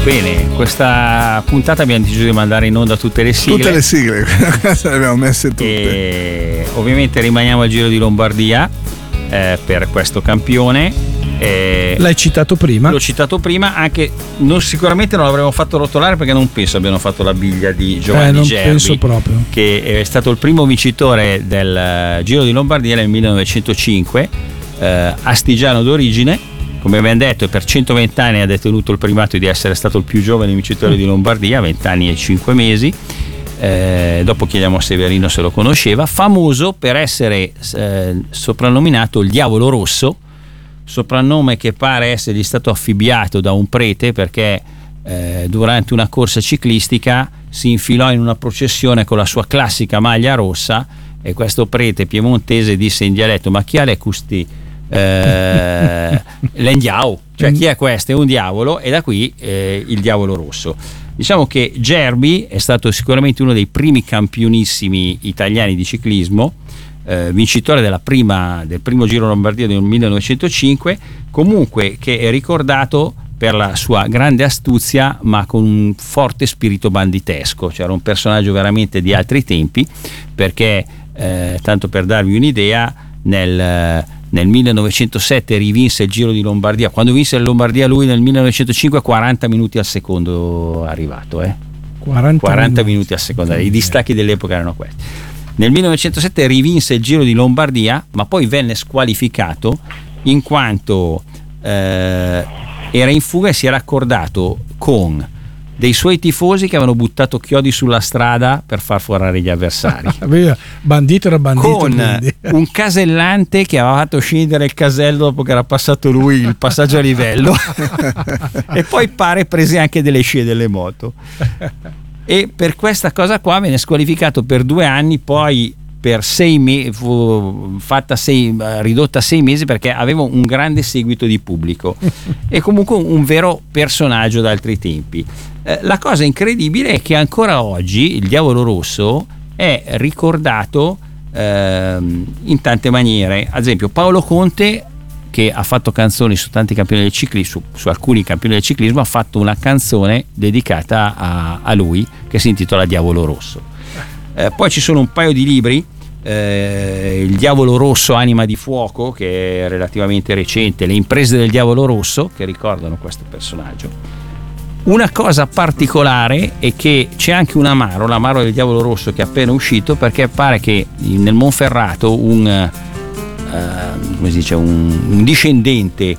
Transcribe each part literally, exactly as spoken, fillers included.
Bene, questa puntata abbiamo deciso di mandare in onda tutte le sigle. Tutte le sigle, le abbiamo messe tutte. E ovviamente rimaniamo al Giro di Lombardia eh, per questo campione. Eh, L'hai citato prima? L'ho citato prima, anche non, sicuramente non l'avremmo fatto rotolare perché non penso abbiano fatto la biglia di Giovanni eh, non Gerbi, penso proprio. che è stato il primo vincitore del Giro di Lombardia nel millenovecentocinque, eh, astigiano d'origine. Come abbiamo detto, per centoventi anni ha detenuto il primato di essere stato il più giovane vincitore di Lombardia, venti anni e cinque mesi. Eh, dopo chiediamo a Severino se lo conosceva. Famoso per essere eh, soprannominato il Diavolo Rosso, soprannome che pare essergli stato affibbiato da un prete perché eh, durante una corsa ciclistica si infilò in una processione con la sua classica maglia rossa e questo prete piemontese disse in dialetto: ma chi è custi? Eh, l'endiao, cioè chi è questo? È un diavolo, e da qui eh, il Diavolo Rosso. Diciamo che Gerbi è stato sicuramente uno dei primi campionissimi italiani di ciclismo, eh, vincitore della prima, del primo Giro Lombardia del millenovecentocinque, comunque che è ricordato per la sua grande astuzia ma con un forte spirito banditesco, cioè era un personaggio veramente di altri tempi, perché eh, tanto per darvi un'idea, nel Nel millenovecentosette rivinse il Giro di Lombardia. Quando vinse il Lombardia lui nel millenovecentocinque, quaranta minuti al secondo arrivato, eh? quaranta, quaranta minuti al secondo. I distacchi dell'epoca erano questi. Nel millenovecentosette rivinse il Giro di Lombardia, ma poi venne squalificato in quanto eh, era in fuga e si era accordato con dei suoi tifosi che avevano buttato chiodi sulla strada per far forare gli avversari. Bandito era bandito. Con quindi. Un casellante che aveva fatto scendere il casello dopo che era passato lui il passaggio a livello. E poi pare prese anche delle scie delle moto. E per questa cosa qua venne squalificato per due anni, poi per sei mesi fu fatta sei, ridotta a sei mesi perché aveva un grande seguito di pubblico e comunque un vero personaggio d'altri tempi. Eh, la cosa incredibile è che ancora oggi il Diavolo Rosso è ricordato ehm, in tante maniere. Ad esempio Paolo Conte, che ha fatto canzoni su tanti campioni del ciclismo, su, su alcuni campioni del ciclismo, ha fatto una canzone dedicata a, a lui che si intitola Diavolo Rosso. Eh, poi ci sono un paio di libri, eh, Il Diavolo Rosso, Anima di Fuoco, che è relativamente recente, Le imprese del Diavolo Rosso, che ricordano questo personaggio. Una cosa particolare è che c'è anche un amaro, l'amaro del Diavolo Rosso, che è appena uscito, perché pare che nel Monferrato un, eh, come si dice, un, un discendente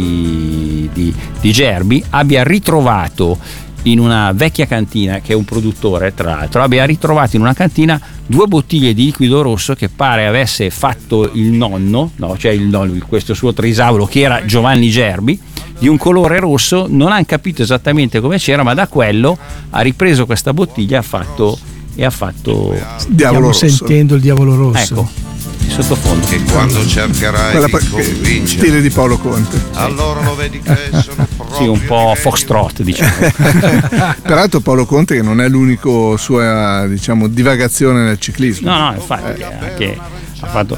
di, di, di Gerbi abbia ritrovato in una vecchia cantina, che è un produttore tra l'altro, abbia ritrovato in una cantina due bottiglie di liquido rosso che pare avesse fatto il nonno, no, cioè il nonno, questo suo trisavolo che era Giovanni Gerbi, di un colore rosso. Non hanno capito esattamente come c'era, ma da quello ha ripreso questa bottiglia e ha fatto e ha fatto Diavolo Stiamo rosso. Sentendo il Diavolo Rosso, ecco, sottofondo. Che quando cercherai quella di convincere, stile di Paolo Conte, allora lo vedi che sono proprio sì, un po' foxtrot, diciamo. Peraltro Paolo Conte che non è l'unico sua, diciamo, divagazione nel ciclismo. No, no, infatti, eh. anche ha fatto.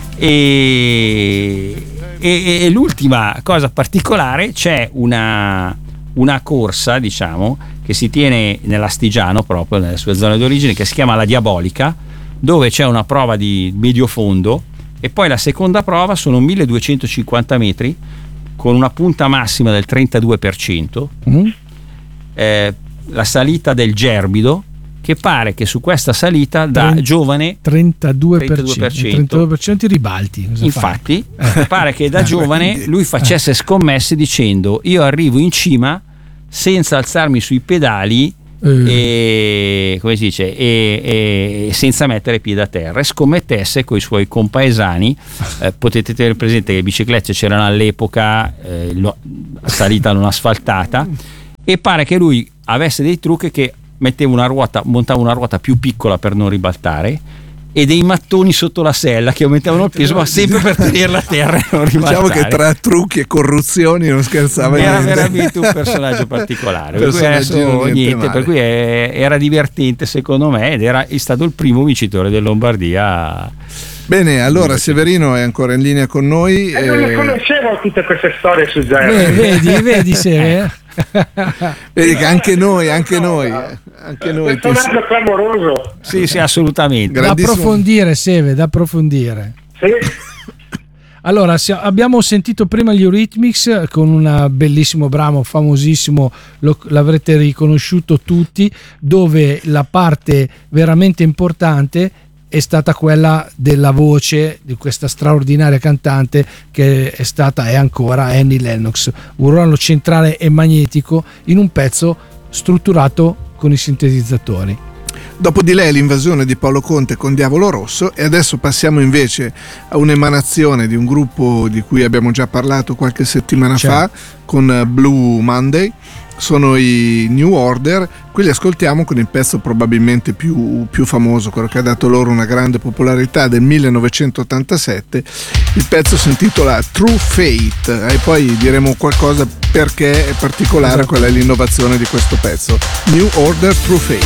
E, e, e l'ultima cosa particolare, c'è una, una corsa, diciamo, che si tiene nell'Astigiano, proprio nelle sue zone d'origine, che si chiama La Diabolica, dove c'è una prova di medio fondo e poi la seconda prova sono milleduecentocinquanta metri con una punta massima del trentadue per cento, mm. eh, la salita del Gerbido, che pare che su questa salita da trenta, giovane trentadue per cento, trentadue per cento i ribalti. Infatti pare che da giovane lui facesse scommesse dicendo: io arrivo in cima senza alzarmi sui pedali e, come si dice, e, e senza mettere piede a terra, e scommettesse con i suoi compaesani. Eh, potete tenere presente che le biciclette c'erano all'epoca, eh, lo, salita non asfaltata, e pare che lui avesse dei trucchi, che metteva una ruota, montava una ruota più piccola per non ribaltare e dei mattoni sotto la sella che aumentavano il peso, ma sempre per tenerla a terra e non ribaltare. Diciamo che tra trucchi e corruzioni non scherzava era niente. veramente un personaggio particolare, per cui, adesso, niente, niente, per cui è, era divertente secondo me, ed era è stato il primo vincitore del Lombardia. Bene, allora Severino è ancora in linea con noi. E non le conoscevo tutte queste storie su Gerbi. Vedi, vedi se Vedi che anche noi, anche noi, anche noi. Questo è clamoroso. Sì, sì, assolutamente. Da approfondire, Seve, da approfondire. Sì. Allora, abbiamo sentito prima gli Eurythmics con un bellissimo brano, famosissimo, lo, l'avrete riconosciuto tutti, dove la parte veramente importante è stata quella della voce di questa straordinaria cantante che è stata e ancora Annie Lennox, un ruolo centrale e magnetico in un pezzo strutturato con i sintetizzatori. Dopo di lei l'invasione di Paolo Conte con Diavolo Rosso, e adesso passiamo invece a un'emanazione di un gruppo di cui abbiamo già parlato qualche settimana C'è. fa con Blue Monday. Sono i New Order. Qui li ascoltiamo con il pezzo probabilmente più, più famoso, quello che ha dato loro una grande popolarità, del millenovecentottantasette. Il pezzo si intitola True Fate e poi diremo qualcosa perché è particolare, esatto. Qual è l'innovazione di questo pezzo. New Order, True Fate.